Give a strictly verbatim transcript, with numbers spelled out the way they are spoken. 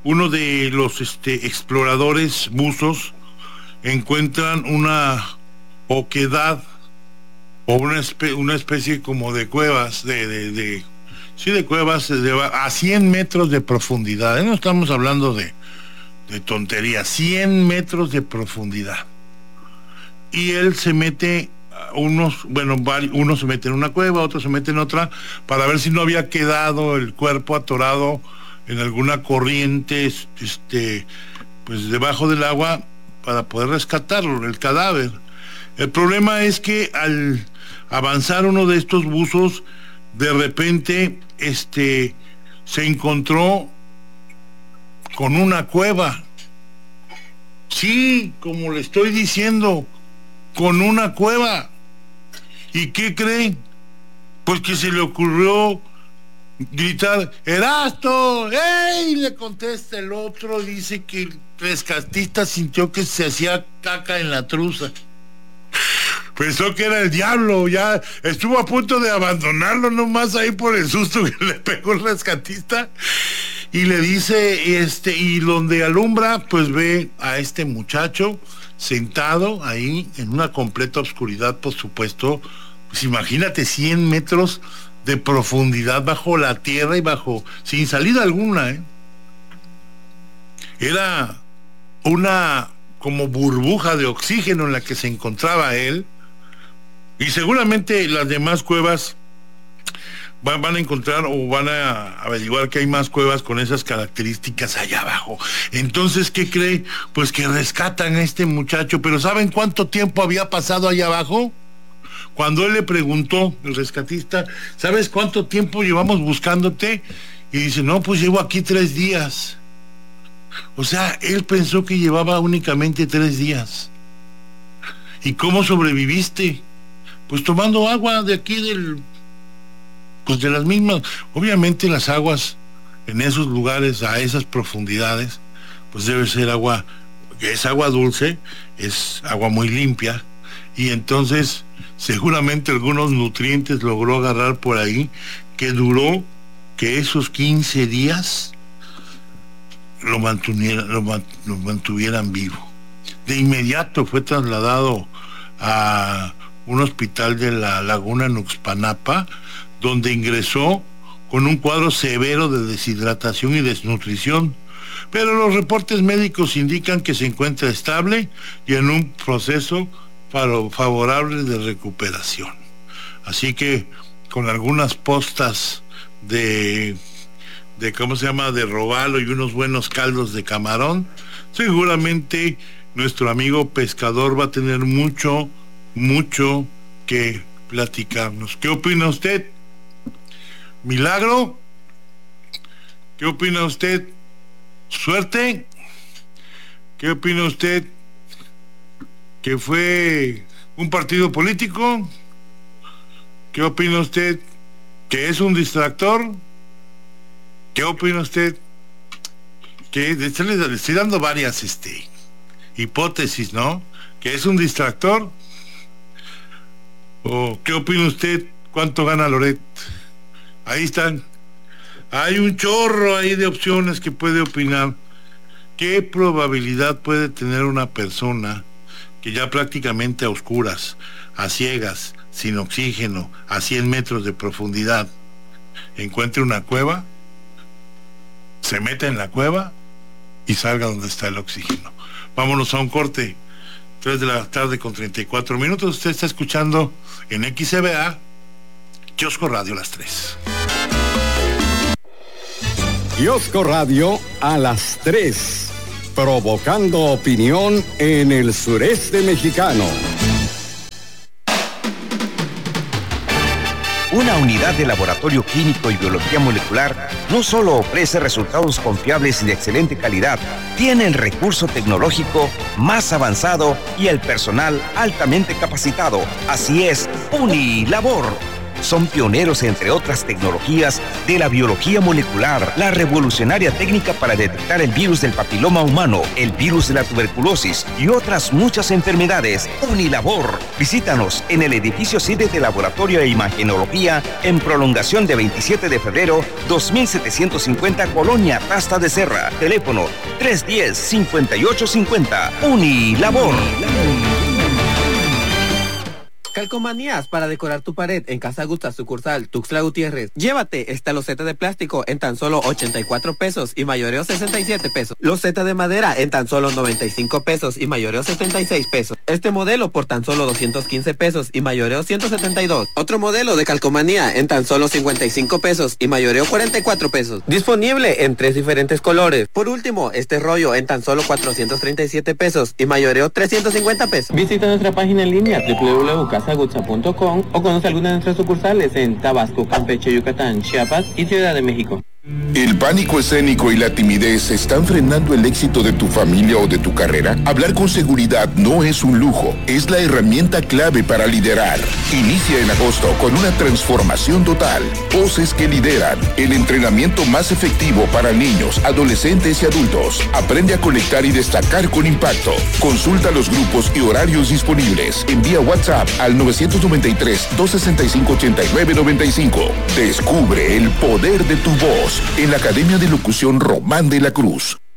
uno de los este, exploradores buzos encuentran una oquedad o una, espe una especie como de cuevas, de, de, de sí, de cuevas de, a cien metros de profundidad. No estamos hablando de, de tontería, cien metros de profundidad. Y él se mete, unos, bueno, varios, uno se mete en una cueva, otro se mete en otra, para ver si no había quedado el cuerpo atorado en alguna corriente, este, pues debajo del agua, para poder rescatarlo, el cadáver. El problema es que al avanzar uno de estos buzos, de repente, este, se encontró con una cueva. Sí, como le estoy diciendo, con una cueva. ¿Y qué creen? Pues que se le ocurrió gritar, ¡Erasto! ¡Ey! Le contesta el otro, dice que el rescatista sintió que se hacía caca en la truza. Pensó que era el diablo, ya estuvo a punto de abandonarlo nomás ahí por el susto que le pegó el rescatista. Y le dice, este, y donde alumbra, pues ve a este muchacho sentado ahí en una completa oscuridad, por supuesto. Pues imagínate, cien metros de profundidad bajo la tierra y bajo, sin salida alguna, ¿eh? Era una como burbuja de oxígeno en la que se encontraba él, y seguramente las demás cuevas van, van a encontrar o van a averiguar que hay más cuevas con esas características allá abajo. Entonces, ¿qué cree? Pues que rescatan a este muchacho, pero ¿saben cuánto tiempo había pasado allá abajo? Cuando él le preguntó, el rescatista, ¿sabes cuánto tiempo llevamos buscándote? Y dice, no, pues llevo aquí tres días. O sea, él pensó que llevaba únicamente tres días. ¿Y cómo sobreviviste? Pues tomando agua de aquí del... pues de las mismas. Obviamente las aguas en esos lugares, a esas profundidades, pues debe ser agua, que es agua dulce, es agua muy limpia, y entonces seguramente algunos nutrientes logró agarrar por ahí, que duró que esos quince días lo mantuvieran, lo, lo mantuvieran vivo. De inmediato fue trasladado a un hospital de la Laguna Nuxpanapa, donde ingresó con un cuadro severo de deshidratación y desnutrición, pero los reportes médicos indican que se encuentra estable y en un proceso favorable de recuperación. Así que con algunas postas de de cómo se llama de robalo y unos buenos caldos de camarón, seguramente nuestro amigo pescador va a tener mucho mucho que platicarnos. ¿Qué opina usted? ¿Milagro? ¿Qué opina usted? ¿Suerte? ¿Qué opina usted? ¿Que fue un partido político? ¿Qué opina usted? ¿Que es un distractor? ¿Qué opina usted? Que le estoy dando varias este, hipótesis, ¿no? ¿Que es un distractor? ¿O qué opina usted? ¿Cuánto gana Loret? Ahí están. Hay un chorro ahí de opciones que puede opinar. ¿Qué probabilidad puede tener una persona que ya prácticamente a oscuras, a ciegas, sin oxígeno, a cien metros de profundidad, encuentre una cueva, se mete en la cueva y salga donde está el oxígeno? Vámonos a un corte. tres de la tarde con treinta y cuatro minutos. Usted está escuchando en X C B A, Kiosco Radio las tres. Kiosco Radio a las tres, provocando opinión en el sureste mexicano. Una unidad de laboratorio clínico y biología molecular no solo ofrece resultados confiables y de excelente calidad, tiene el recurso tecnológico más avanzado y el personal altamente capacitado. Así es, Unilabor. Son pioneros, entre otras tecnologías, de la biología molecular, la revolucionaria técnica para detectar el virus del papiloma humano, el virus de la tuberculosis y otras muchas enfermedades. Unilabor. Visítanos en el edificio sede de Laboratorio de Imagenología en prolongación de veintisiete de febrero, dos mil setecientos cincuenta, Colonia Tasta de Serra. Teléfono tres uno cero, cinco ocho cinco cero. Unilabor. Calcomanías para decorar tu pared en Casa Gusta, sucursal Tuxtla Gutiérrez. Llévate esta loseta de plástico en tan solo ochenta y cuatro pesos y mayoreo sesenta y siete pesos. Loseta de madera en tan solo noventa y cinco pesos y mayoreo setenta y seis pesos. Este modelo por tan solo doscientos quince pesos y mayoreo ciento setenta y dos. Otro modelo de calcomanía en tan solo cincuenta y cinco pesos y mayoreo cuarenta y cuatro pesos. Disponible en tres diferentes colores. Por último, este rollo en tan solo cuatrocientos treinta y siete pesos y mayoreo trescientos cincuenta pesos. Visita nuestra página en línea doble u doble u doble u punto casa gusta punto com o conoce alguna de nuestras sucursales en Tabasco, Campeche, Yucatán, Chiapas y Ciudad de México. ¿El pánico escénico y la timidez están frenando el éxito de tu familia o de tu carrera? Hablar con seguridad no es un lujo, es la herramienta clave para liderar. Inicia en agosto con una transformación total. Voces que lideran, el entrenamiento más efectivo para niños, adolescentes y adultos. Aprende a conectar y destacar con impacto. Consulta los grupos y horarios disponibles. Envía WhatsApp al nueve nueve tres, dos seis cinco, ocho nueve nueve cinco. Descubre el poder de tu voz en la Academia de Locución Román de la Cruz.